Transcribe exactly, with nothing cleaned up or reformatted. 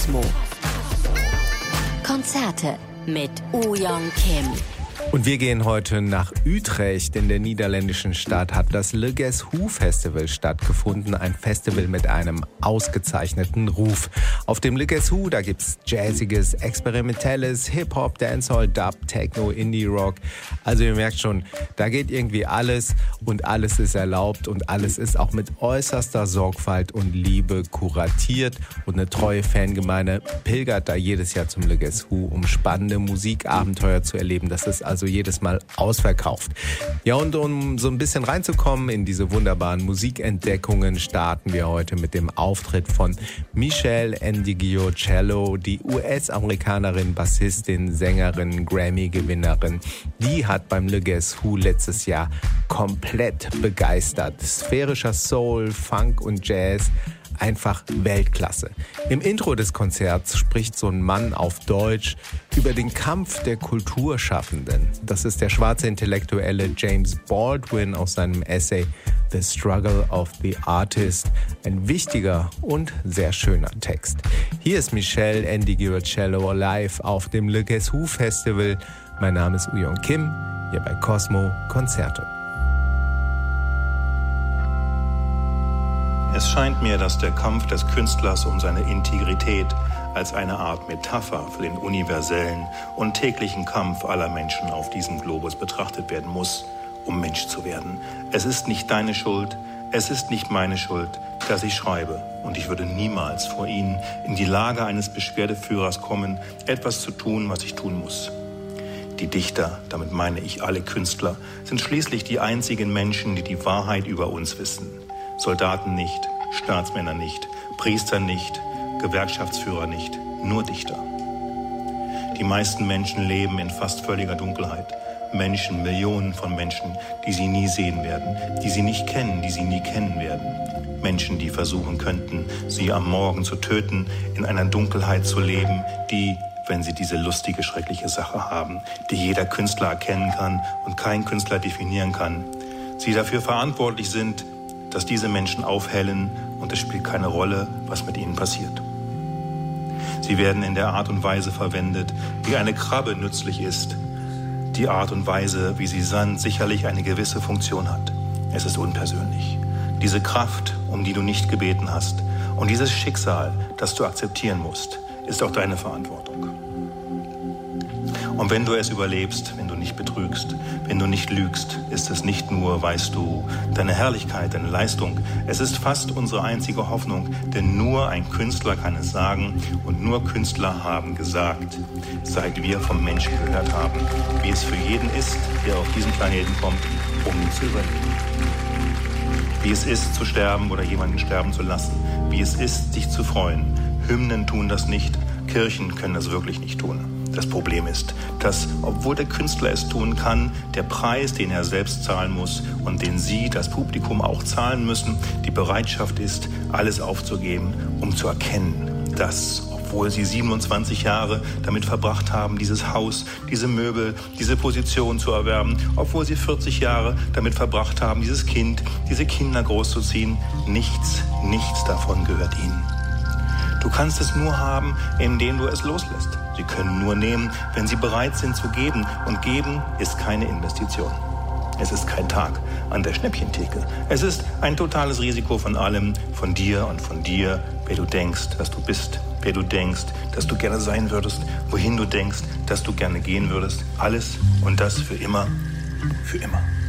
Cosmo. Konzerte mit Oh Young Kim. Und wir gehen heute nach Utrecht in der niederländischen Stadt. Hat das Le Guess Who Festival stattgefunden. Ein Festival mit einem ausgezeichneten Ruf. Auf dem Le Guess Who, da gibt's Jazziges, Experimentelles, Hip-Hop, Dancehall, Dub, Techno, Indie-Rock. Also ihr merkt schon, da geht irgendwie alles und alles ist erlaubt und alles ist auch mit äußerster Sorgfalt und Liebe kuratiert. Und eine treue Fangemeinde pilgert da jedes Jahr zum Le Guess Who, um spannende Musikabenteuer zu erleben. Das ist also jedes Mal ausverkauft. Ja, und um so ein bisschen reinzukommen in diese wunderbaren Musikentdeckungen, starten wir heute mit dem Auftritt von Michelle Ndigio-Cello, die U S-Amerikanerin, Bassistin, Sängerin, Grammy-Gewinnerin. Die hat beim Le Guess Who letztes Jahr komplett begeistert. Sphärischer Soul, Funk und Jazz. Einfach Weltklasse. Im Intro des Konzerts spricht so ein Mann auf Deutsch über den Kampf der Kulturschaffenden. Das ist der schwarze Intellektuelle James Baldwin aus seinem Essay The Struggle of the Artist. Ein wichtiger und sehr schöner Text. Hier ist Michelle Ndigio-Cello live auf dem Le Guess Who Festival. Mein Name ist Oh Young Kim, hier bei Cosmo Konzerte. Es scheint mir, dass der Kampf des Künstlers um seine Integrität als eine Art Metapher für den universellen und täglichen Kampf aller Menschen auf diesem Globus betrachtet werden muss, um Mensch zu werden. Es ist nicht deine Schuld, es ist nicht meine Schuld, dass ich schreibe. Und ich würde niemals vor Ihnen in die Lage eines Beschwerdeführers kommen, etwas zu tun, was ich tun muss. Die Dichter, damit meine ich alle Künstler, sind schließlich die einzigen Menschen, die die Wahrheit über uns wissen. Soldaten nicht, Staatsmänner nicht, Priester nicht, Gewerkschaftsführer nicht, nur Dichter. Die meisten Menschen leben in fast völliger Dunkelheit. Menschen, Millionen von Menschen, die sie nie sehen werden, die sie nicht kennen, die sie nie kennen werden. Menschen, die versuchen könnten, sie am Morgen zu töten, in einer Dunkelheit zu leben, die, wenn sie diese lustige, schreckliche Sache haben, die jeder Künstler erkennen kann und kein Künstler definieren kann, sie dafür verantwortlich sind, dass diese Menschen aufhellen und es spielt keine Rolle, was mit ihnen passiert. Sie werden in der Art und Weise verwendet, wie eine Krabbe nützlich ist. Die Art und Weise, wie sie sandt, sicherlich eine gewisse Funktion hat. Es ist unpersönlich. Diese Kraft, um die du nicht gebeten hast, und dieses Schicksal, das du akzeptieren musst, ist auch deine Verantwortung. Und wenn du es überlebst, wenn du nicht betrügst, wenn du nicht lügst, ist es nicht nur, weißt du, deine Herrlichkeit, deine Leistung. Es ist fast unsere einzige Hoffnung, denn nur ein Künstler kann es sagen und nur Künstler haben gesagt, seit wir vom Menschen gehört haben, wie es für jeden ist, der auf diesen Planeten kommt, um ihn zu überleben. Wie es ist, zu sterben oder jemanden sterben zu lassen. Wie es ist, sich zu freuen. Hymnen tun das nicht, Kirchen können das wirklich nicht tun. Das Problem ist, dass, obwohl der Künstler es tun kann, der Preis, den er selbst zahlen muss und den Sie, das Publikum, auch zahlen müssen, die Bereitschaft ist, alles aufzugeben, um zu erkennen, dass, obwohl Sie siebenundzwanzig Jahre damit verbracht haben, dieses Haus, diese Möbel, diese Position zu erwerben, obwohl Sie vierzig Jahre damit verbracht haben, dieses Kind, diese Kinder großzuziehen, nichts, nichts davon gehört Ihnen. Du kannst es nur haben, indem du es loslässt. Sie können nur nehmen, wenn sie bereit sind zu geben. Und geben ist keine Investition. Es ist kein Tag an der Schnäppchentheke. Es ist ein totales Risiko von allem, von dir und von dir, wer du denkst, dass du bist, wer du denkst, dass du gerne sein würdest, wohin du denkst, dass du gerne gehen würdest. Alles und das für immer, für immer.